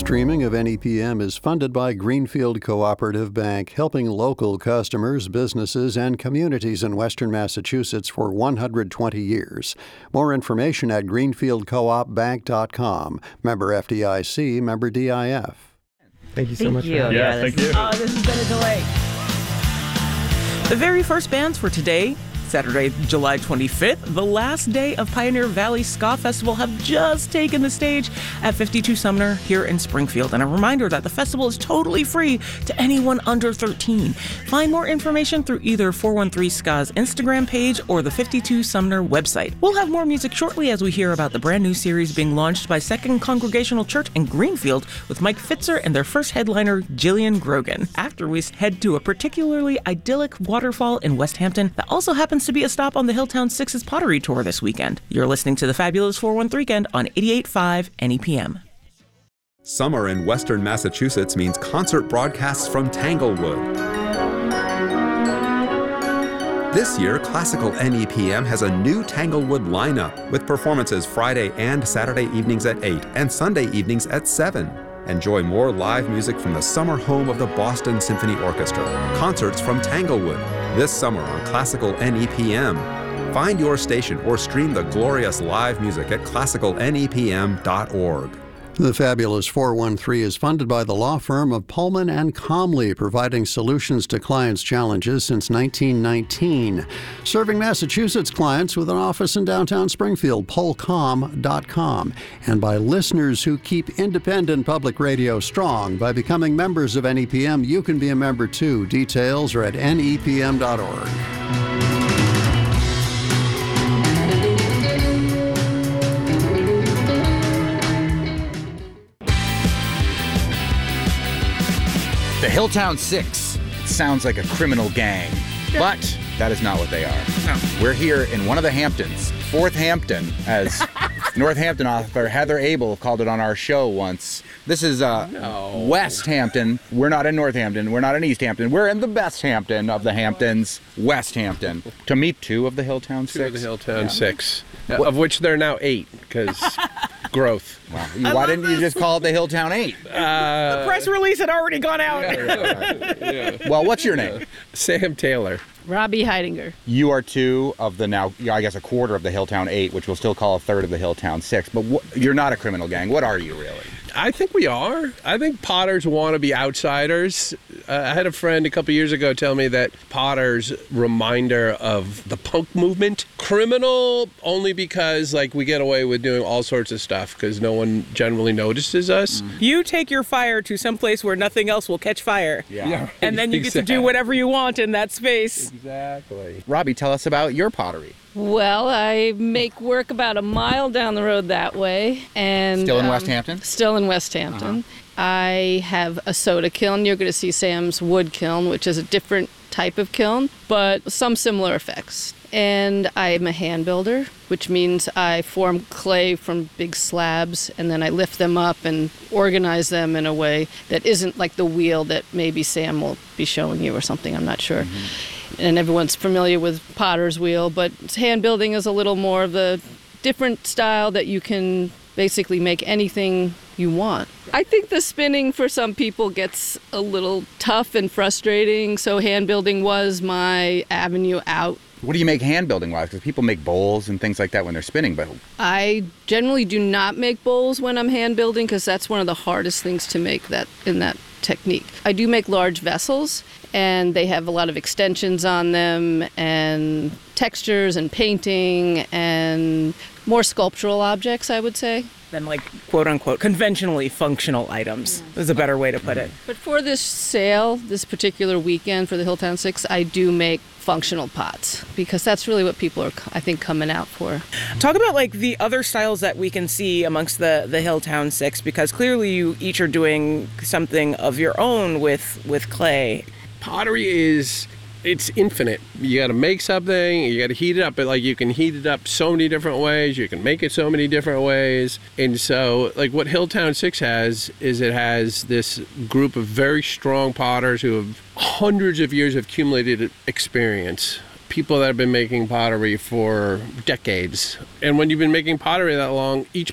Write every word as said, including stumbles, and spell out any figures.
streaming of N E P M is funded by Greenfield Cooperative Bank, helping local customers, businesses, and communities in Western Massachusetts for one hundred twenty years. More information at greenfield coop bank dot com. Member F D I C, member D I F. Thank you so thank much. You. For yeah, yeah, thank you. Oh, this has been a delay. The very first bands for today, Saturday, July twenty-fifth, the last day of Pioneer Valley Ska Festival, have just taken the stage at fifty-two Sumner here in Springfield. And a reminder that the festival is totally free to anyone under thirteen. Find more information through either four one three Ska's Instagram page or the fifty-two Sumner website. We'll have more music shortly as we hear about the brand new series being launched by Second Congregational Church in Greenfield with Mike Fitzer and their first headliner, Jillian Grogan. After we head to a particularly idyllic waterfall in West Hampton that also happens to be a stop on the Hilltown Six's Pottery Tour this weekend. You're listening to the Fabulous four one three Weekend on eighty-eight point five N E P M. Summer in Western Massachusetts means concert broadcasts from Tanglewood. This year, Classical N E P M has a new Tanglewood lineup with performances Friday and Saturday evenings at eight and Sunday evenings at seven. Enjoy more live music from the summer home of the Boston Symphony Orchestra. Concerts from Tanglewood this summer on Classical N E P M. Find your station or stream the glorious live music at classical N E P M dot org. The Fabulous four one three is funded by the law firm of Pullman and Comley, providing solutions to clients' challenges since nineteen nineteen. Serving Massachusetts clients with an office in downtown Springfield, pullcom dot com. And by listeners who keep independent public radio strong. By becoming members of N E P M, you can be a member too. Details are at N E P M dot org. The Hilltown Six. It sounds like a criminal gang, but that is not what they are. No. We're here in one of the Hamptons, Fourth Hampton, as Northampton author Heather Abel called it on our show once. This is uh, No. West Hampton. We're not in Northampton. We're not in East Hampton. We're in the best Hampton of the Hamptons, West Hampton, to meet two of the Hilltown Six. Two of the Hilltown Yeah. Six, What- of which there are now eight, because growth. Wow. Why didn't you just call it the Hilltown Eight? The press release had already gone out. Well, what's your name? Sam Taylor. Robbie Heidinger. You are two of the now, I guess, a quarter of the Hilltown Eight, which we'll still call a third of the Hilltown Six. But wh- you're not a criminal gang. What are you, really? I think we are. I think Potters want to be outsiders. Uh, I had a friend a couple years ago tell me that Potters reminder of the punk movement. Criminal only because like we get away with doing all sorts of stuff because no one generally notices us. Mm. You take your fire to some place where nothing else will catch fire. Yeah. Yeah, And then you get to exactly. do whatever you want in that space. Exactly. Robbie, tell us about your pottery. Well, I make work about a mile down the road that way. And Still in um, West Hampton? Still in West Hampton. I have a soda kiln. You're going to see Sam's wood kiln, which is a different type of kiln, but some similar effects. And I'm a hand builder, which means I form clay from big slabs and then I lift them up and organize them in a way that isn't like the wheel that maybe Sam will be showing you or something, I'm not sure. Mm-hmm. And everyone's familiar with Potter's wheel, but hand building is a little more of the different style that you can basically make anything you want. I think the spinning for some people gets a little tough and frustrating, so hand building was my avenue out. What do you make hand building wise? Because people make bowls and things like that when they're spinning, but I generally do not make bowls when I'm hand building because that's one of the hardest things to make that in that technique. I do make large vessels and they have a lot of extensions on them and textures and painting and more sculptural objects, I would say. Than like quote unquote conventionally functional items is a better way to put it. But for this sale, this particular weekend for the Hilltown Six, I do make functional pots because that's really what people are, I think, coming out for. Talk about like the other styles that we can see amongst the, the Hilltown Six, because clearly you each are doing something of your own with, with clay. Pottery is, it's infinite. You got to make something, you got to heat it up, but like you can heat it up so many different ways, you can make it so many different ways. And so like what Hilltown Six has is it has this group of very strong potters who have hundreds of years of accumulated experience. People that have been making pottery for decades. And when you've been making pottery that long, each